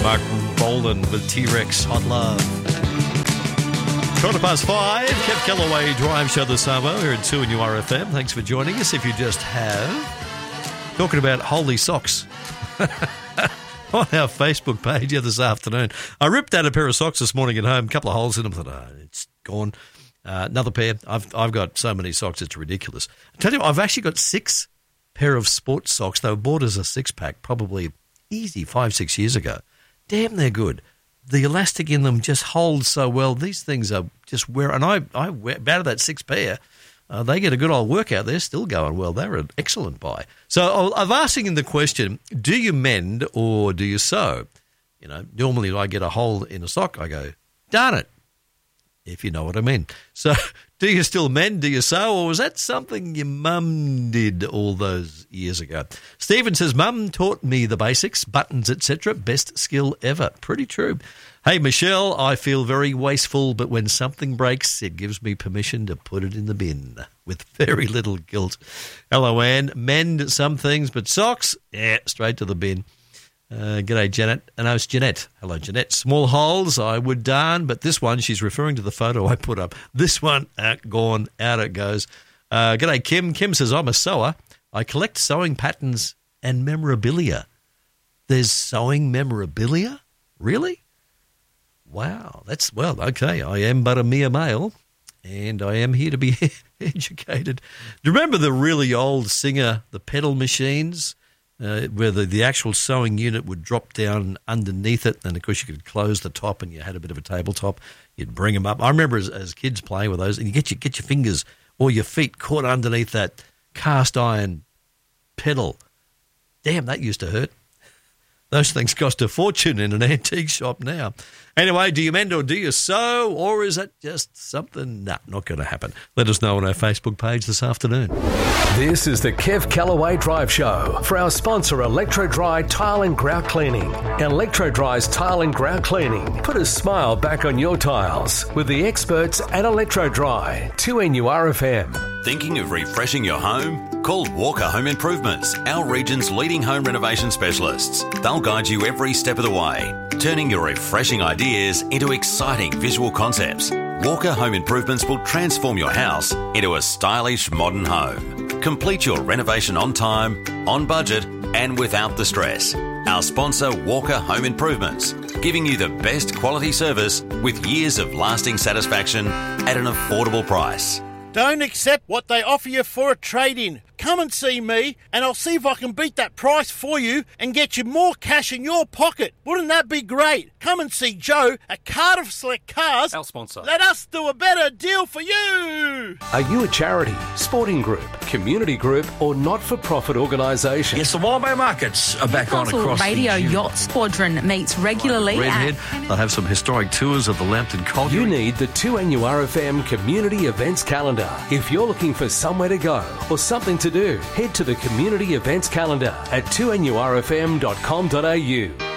Mark Bolan with T-Rex, Hot Love. 5:15, Kev Callaway Drive Show this summer. We're at 2 and URFM. Thanks for joining us. If you just have, talking about holy socks on our Facebook page this afternoon. I ripped out a pair of socks this morning at home, a couple of holes in them. I thought, it's gone. Another pair. I've got so many socks, it's ridiculous. I tell you, I've actually got 6 pair of sports socks. They were bought as a 6-pack, probably easy 5-6 years ago. Damn, they're good. The elastic in them just holds so well. These things are just wear, and I wear out of that 6 pair. They get a good old workout. They're still going well. They're an excellent buy. So I'm asking the question: do you mend or do you sew? You know, normally I get a hole in a sock. I go, darn it, if you know what I mean. So do you still mend? Do you sew? Or was that something your mum did all those years ago? Stephen says, Mum taught me the basics, buttons, etc. Best skill ever. Pretty true. Hey, Michelle, I feel very wasteful, but when something breaks, it gives me permission to put it in the bin with very little guilt. Hello, Anne. Mend some things, but socks, straight to the bin. G'day, Janet. No, it's Jeanette. Hello, Jeanette. Small holes, I would darn, but this one, she's referring to the photo I put up. This one, gone, out it goes. G'day, Kim. Kim says, I'm a sewer. I collect sewing patterns and memorabilia. There's sewing memorabilia? Really? Wow. Okay. I am but a mere male, and I am here to be educated. Do you remember the really old Singer, the pedal machines? Where the actual sewing unit would drop down underneath it, and of course you could close the top, and you had a bit of a tabletop. You'd bring them up. I remember as kids playing with those, and you get your fingers or your feet caught underneath that cast iron pedal. Damn, that used to hurt. Those things cost a fortune in an antique shop now. Anyway, do you mend or do you sew, or is that just something? Nah, not going to happen. Let us know on our Facebook page this afternoon. This is the Kev Callaway Drive Show for our sponsor, Electro Dry Tile and Grout Cleaning. Electro Dry's Tile and Grout Cleaning. Put a smile back on your tiles with the experts at Electro Dry. 2NURFM. Thinking of refreshing your home? Call Walker Home Improvements, our region's leading home renovation specialists. They'll guide you every step of the way, turning your refreshing ideas into exciting visual concepts. Walker Home Improvements will transform your house into a stylish modern home. Complete your renovation on time, on budget, and without the stress. Our sponsor, Walker Home Improvements, giving you the best quality service with years of lasting satisfaction at an affordable price. Don't accept what they offer you for a trade-in. Come and see me, and I'll see if I can beat that price for you and get you more cash in your pocket. Wouldn't that be great? Come and see Joe at Cardiff Select Cars. Our sponsor. Let us do a better deal for you. Are you a charity, sporting group, community group, or not-for-profit organisation? Yes, the Wildbay Markets are back on across Radio the Yacht Squadron meets regularly. Redhead. They'll have some historic tours of the Lambton Colliery. You need the 2NURFM Community Events Calendar. If you're looking for somewhere to go or something to do, head to the Community Events Calendar at 2NURFM.com.au.